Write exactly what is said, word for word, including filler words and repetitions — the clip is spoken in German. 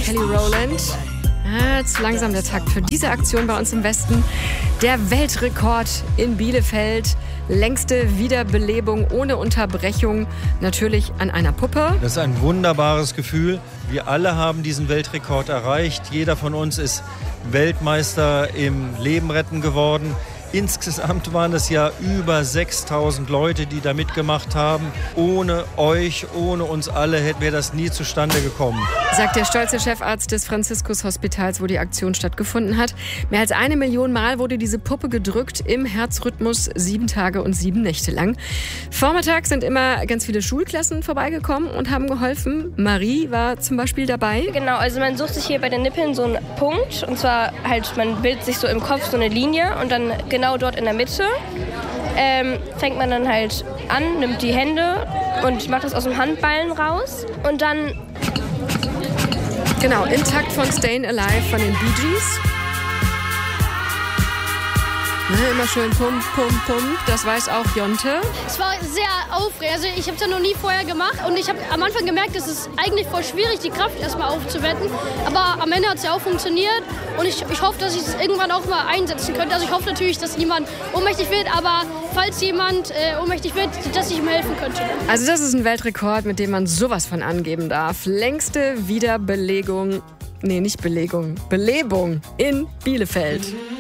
Kelly Rowland. Ah, zu langsam der Takt für diese Aktion bei uns im Westen. Der Weltrekord in Bielefeld. Längste Wiederbelebung ohne Unterbrechung. Natürlich an einer Puppe. Das ist ein wunderbares Gefühl. Wir alle haben diesen Weltrekord erreicht. Jeder von uns ist Weltmeister im Leben retten geworden. Insgesamt waren es ja über sechstausend Leute, die da mitgemacht haben. Ohne euch, ohne uns alle wäre das nie zustande gekommen. Sagt der stolze Chefarzt des Franziskus-Hospitals, wo die Aktion stattgefunden hat. Mehr als eine Million Mal wurde diese Puppe gedrückt im Herzrhythmus, sieben Tage und sieben Nächte lang. Vormittag sind immer ganz viele Schulklassen vorbeigekommen und haben geholfen. Marie war zum Beispiel dabei. Genau, also man sucht sich hier bei den Nippeln so einen Punkt. Und zwar halt, man bildet sich so im Kopf so eine Linie und dann genau dort in der Mitte ähm, fängt man dann halt an, nimmt die Hände und macht das aus dem Handballen raus und dann... Genau, im Takt von Stayin' Alive von den Bee Gees. Ne, immer schön pump, pump, pump. Das weiß auch Jonte. Es war sehr aufregend. Also ich habe es ja noch nie vorher gemacht. Und ich habe am Anfang gemerkt, es ist eigentlich voll schwierig, die Kraft erstmal aufzuwenden. Aber am Ende hat es ja auch funktioniert. Und ich, ich hoffe, dass ich es irgendwann auch mal einsetzen könnte. Also ich hoffe natürlich, dass niemand ohnmächtig wird. Aber falls jemand äh, ohnmächtig wird, dass ich ihm helfen könnte. Also das ist ein Weltrekord, mit dem man sowas von angeben darf. Längste Wiederbelegung, nee, nicht Belegung, Belebung in Bielefeld.